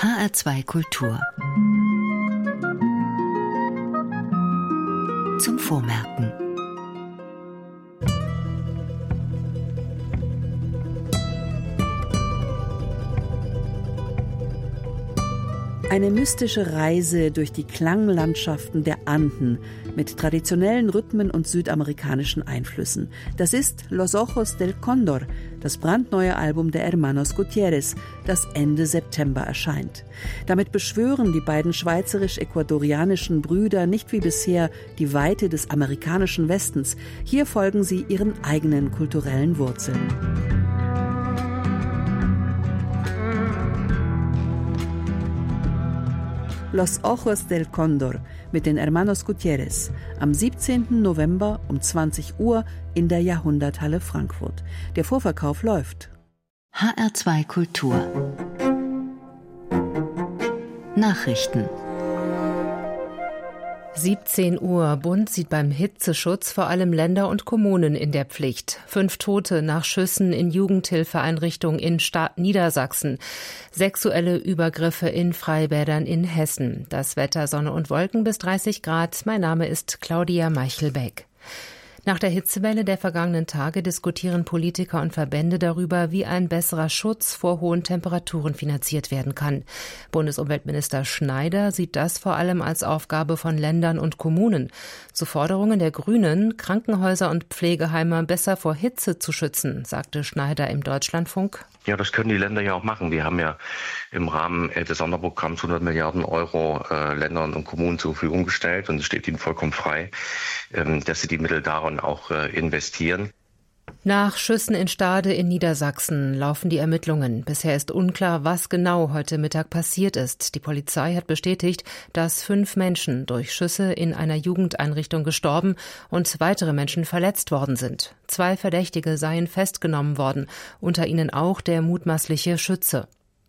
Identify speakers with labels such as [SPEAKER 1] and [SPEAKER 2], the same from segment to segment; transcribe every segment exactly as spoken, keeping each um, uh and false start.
[SPEAKER 1] H R zwei Kultur. Zum Vormerken.
[SPEAKER 2] Eine mystische Reise durch die Klanglandschaften der Anden mit traditionellen Rhythmen und südamerikanischen Einflüssen. Das ist Los Ojos del Cóndor, das brandneue Album der Hermanos Gutiérrez, das Ende September erscheint. Damit beschwören die beiden schweizerisch-ecuadorianischen Brüder nicht wie bisher die Weite des amerikanischen Westens. Hier folgen sie ihren eigenen kulturellen Wurzeln. Los Ojos del Cóndor mit den Hermanos Gutiérrez am siebzehnten November um zwanzig Uhr in der Jahrhunderthalle Frankfurt. Der Vorverkauf läuft.
[SPEAKER 1] H R zwei Kultur. Nachrichten.
[SPEAKER 3] siebzehn Uhr. Bund sieht beim Hitzeschutz vor allem Länder und Kommunen in der Pflicht. Fünf Tote nach Schüssen in Jugendhilfeeinrichtungen in Staat Niedersachsen. Sexuelle Übergriffe in Freibädern in Hessen. Das Wetter Sonne und Wolken bis dreißig Grad. Mein Name ist Claudia Meichelbeck. Nach der Hitzewelle der vergangenen Tage diskutieren Politiker und Verbände darüber, wie ein besserer Schutz vor hohen Temperaturen finanziert werden kann. Bundesumweltminister Schneider sieht das vor allem als Aufgabe von Ländern und Kommunen. Zu Forderungen der Grünen, Krankenhäuser und Pflegeheime besser vor Hitze zu schützen, sagte Schneider im Deutschlandfunk.
[SPEAKER 4] Ja, das können die Länder ja auch machen. Wir haben ja im Rahmen des Sonderprogramms hundert Milliarden Euro äh, Ländern und Kommunen zur Verfügung gestellt und es steht ihnen vollkommen frei, ähm, dass sie die Mittel darin auch äh, investieren.
[SPEAKER 3] Nach Schüssen in Stade in Niedersachsen laufen die Ermittlungen. Bisher ist unklar, was genau heute Mittag passiert ist. Die Polizei hat bestätigt, dass fünf Menschen durch Schüsse in einer Jugendeinrichtung gestorben und weitere Menschen verletzt worden sind. Zwei Verdächtige seien festgenommen worden, unter ihnen auch der mutmaßliche Schütze.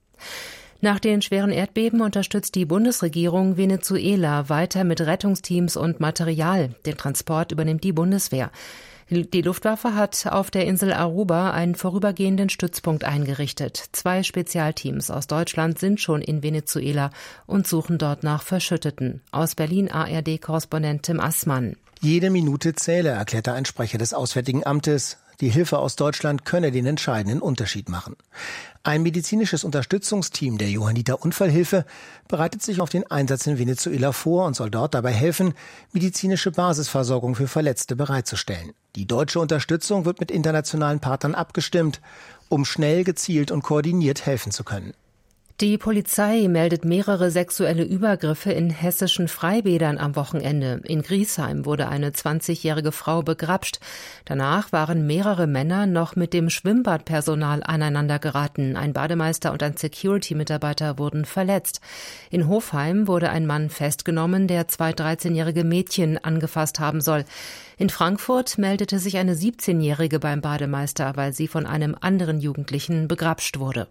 [SPEAKER 3] Nach den schweren Erdbeben unterstützt die Bundesregierung Venezuela weiter mit Rettungsteams und Material. Den Transport übernimmt die Bundeswehr. Die Luftwaffe hat auf der Insel Aruba einen vorübergehenden Stützpunkt eingerichtet. Zwei Spezialteams aus Deutschland sind schon in Venezuela und suchen dort nach Verschütteten. Aus Berlin A R D-Korrespondent Tim Assmann.
[SPEAKER 5] Jede Minute zähle, erklärte ein Sprecher des Auswärtigen Amtes. Die Hilfe aus Deutschland könne den entscheidenden Unterschied machen. Ein medizinisches Unterstützungsteam der Johanniter Unfallhilfe bereitet sich auf den Einsatz in Venezuela vor und soll dort dabei helfen, medizinische Basisversorgung für Verletzte bereitzustellen. Die deutsche Unterstützung wird mit internationalen Partnern abgestimmt, um schnell, gezielt und koordiniert helfen zu können.
[SPEAKER 3] Die Polizei meldet mehrere sexuelle Übergriffe in hessischen Freibädern am Wochenende. In Griesheim wurde eine zwanzigjährige Frau begrapscht. Danach waren mehrere Männer noch mit dem Schwimmbadpersonal aneinander geraten. Ein Bademeister und ein Security-Mitarbeiter wurden verletzt. In Hofheim wurde ein Mann festgenommen, der zwei dreizehnjährige Mädchen angefasst haben soll. In Frankfurt meldete sich eine siebzehnjährige beim Bademeister, weil sie von einem anderen Jugendlichen begrapscht wurde.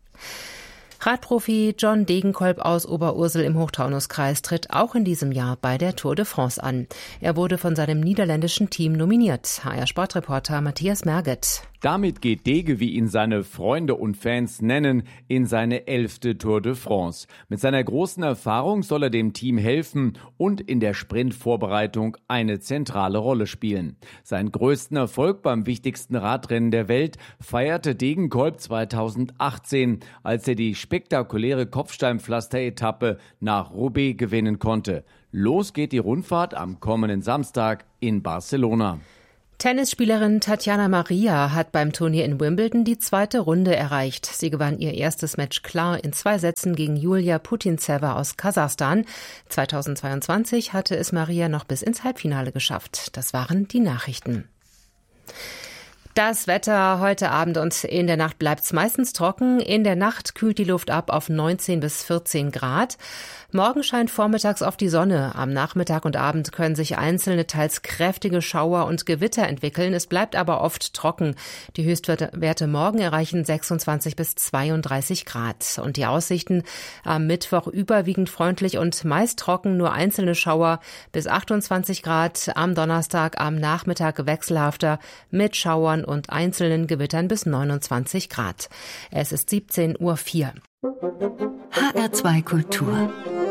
[SPEAKER 3] Radprofi John Degenkolb aus Oberursel im Hochtaunuskreis tritt auch in diesem Jahr bei der Tour de France an. Er wurde von seinem niederländischen Team nominiert. H R-Sportreporter Matthias Merget.
[SPEAKER 6] Damit geht Dege, wie ihn seine Freunde und Fans nennen, in seine elfte Tour de France. Mit seiner großen Erfahrung soll er dem Team helfen und in der Sprintvorbereitung eine zentrale Rolle spielen. Seinen größten Erfolg beim wichtigsten Radrennen der Welt feierte Degenkolb zweitausendachtzehn, als er die spektakuläre Kopfsteinpflaster-Etappe nach Roubaix gewinnen konnte. Los geht die Rundfahrt am kommenden Samstag in Barcelona.
[SPEAKER 3] Tennisspielerin Tatjana Maria hat beim Turnier in Wimbledon die zweite Runde erreicht. Sie gewann ihr erstes Match klar in zwei Sätzen gegen Julia Putintseva aus Kasachstan. zweitausendzweiundzwanzig hatte es Maria noch bis ins Halbfinale geschafft. Das waren die Nachrichten. Das Wetter heute Abend und in der Nacht bleibt's meistens trocken. In der Nacht kühlt die Luft ab auf neunzehn bis vierzehn Grad. Morgen scheint vormittags oft die Sonne. Am Nachmittag und Abend können sich einzelne, teils kräftige Schauer und Gewitter entwickeln. Es bleibt aber oft trocken. Die Höchstwerte morgen erreichen sechsundzwanzig bis zweiunddreißig Grad. Und die Aussichten am Mittwoch überwiegend freundlich und meist trocken, nur einzelne Schauer bis achtundzwanzig Grad. Am Donnerstag am Nachmittag wechselhafter mit Schauern und einzelnen Gewittern bis neunundzwanzig Grad. Es ist siebzehn Uhr vier.
[SPEAKER 1] H R zwei Kultur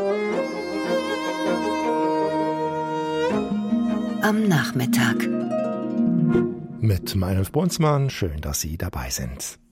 [SPEAKER 1] am Nachmittag.
[SPEAKER 7] Mit Meinolf Brunsmann, schön, dass Sie dabei sind.